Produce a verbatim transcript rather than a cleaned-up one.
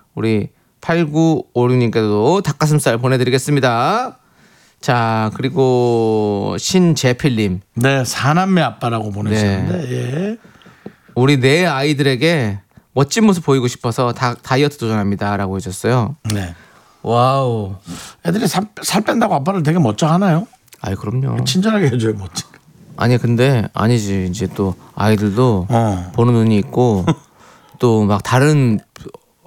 우리 팔구오육님께도 닭가슴살 보내드리겠습니다. 자, 그리고 신재필님. 네, 사남매 아빠라고 보내셨는데, 네. 예. 우리 네 아이들에게 멋진 모습 보이고 싶어서 다, 다이어트 도전합니다. 라고 해줬어요. 네. 와우. 애들이 살, 살 뺀다고 아빠를 되게 멋져 하나요? 아이, 그럼요. 친절하게 해줘요, 멋져. 아니, 근데 아니지. 이제 또 아이들도 어. 보는 눈이 있고 또 막 다른